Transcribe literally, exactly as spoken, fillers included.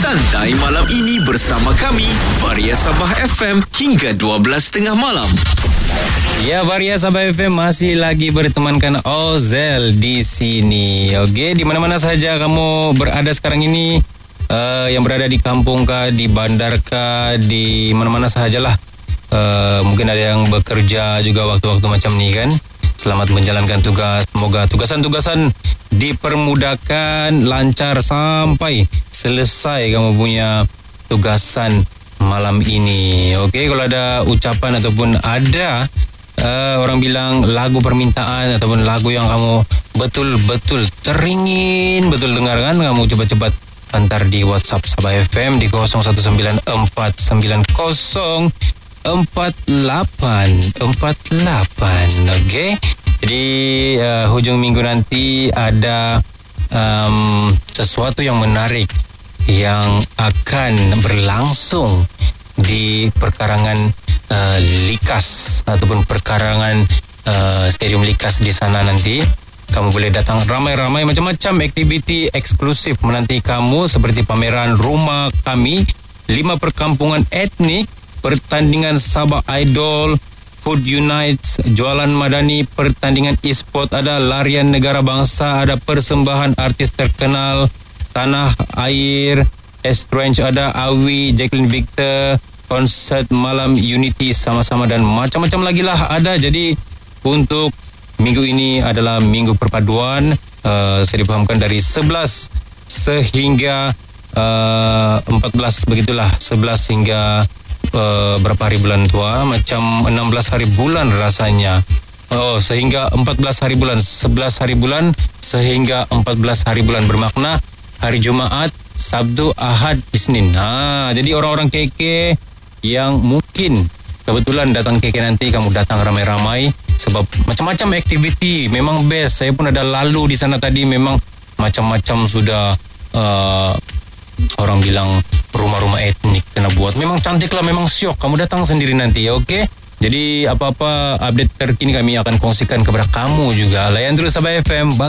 Santai malam ini bersama kami, Varia Sabah F M, hingga dua belas tiga puluh malam. Ya, Varia Sabah F M masih lagi bertemankan Ozel di sini. Okey, di mana-mana saja kamu berada sekarang ini, uh, yang berada di kampung kah, di bandar kah, di mana-mana sahajalah. Uh, mungkin ada yang bekerja juga waktu-waktu macam ni kan. Selamat menjalankan tugas. Semoga tugasan-tugasan dipermudahkan, lancar sampai selesai kamu punya tugasan malam ini. Okey, kalau ada ucapan ataupun ada uh, orang bilang lagu permintaan ataupun lagu yang kamu betul-betul teringin betul dengarkan, kamu cepat-cepat hantar di WhatsApp Sabah F M di kosong satu sembilan empat sembilan kosong empat lapan empat lapan. Okey, jadi uh, hujung minggu nanti ada um, sesuatu yang menarik yang akan berlangsung di perkarangan uh, Likas ataupun perkarangan uh, Stadium Likas di sana nanti. Kamu boleh datang ramai-ramai, macam-macam aktiviti eksklusif menanti kamu seperti pameran rumah kami, lima perkampungan etnik, pertandingan Sabah Idol, Food Unites, jualan madani, pertandingan e-sport, ada larian negara bangsa, ada persembahan artis terkenal, tanah air, Estrange ada, Awi, Jacqueline Victor, konsert malam Unity sama-sama dan macam-macam lagi lah ada. Jadi untuk minggu ini adalah minggu perpaduan, uh, saya difahamkan dari sebelas sehingga uh, empat belas begitulah, sebelas hingga Uh, berapa hari bulan tua, macam enam belas hari bulan rasanya. Oh, sehingga empat belas hari bulan, sebelas hari bulan sehingga empat belas hari bulan, bermakna hari Jumaat, Sabtu, Ahad, Isnin. Ha, jadi orang-orang K K yang mungkin kebetulan datang K K nanti, kamu datang ramai-ramai sebab macam-macam aktiviti memang best. Saya pun ada lalu di sana tadi, memang macam-macam sudah uh, orang bilang rumah-rumah etnik kena buat. Memang cantik lah, memang syok. Kamu datang sendiri nanti, okey? Jadi apa-apa update terkini kami akan kongsikan kepada kamu juga. Layan terus Sabah F M.